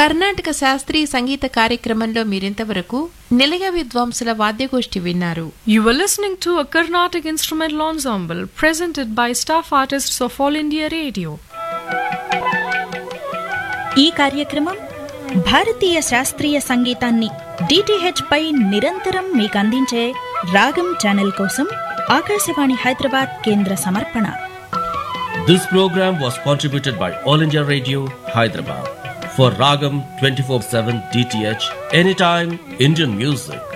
కర్ణాటక శాస్త్రీయ సంగీత కార్యక్రమంలో మీరింతవరకు నిలయ విద్వాంసుల వాద్యగోష్ఠి విన్నారు. You were listening to a Carnatic instrumental ensemble presented by staff artists of All India Radio. ఈ కార్యక్రమం భారతీయ శాస్త్రీయ సంగీతాన్ని డిటిహెచ్ పై నిరంతరం మీకు అందించే రాగం ఛానల్ కోసం ఆకాశవాణి హైదరాబాద్ కేంద్ర సమర్పణ. This program was contributed by All India Radio, Hyderabad. For Ragam 24/7 DTH, anytime Indian music.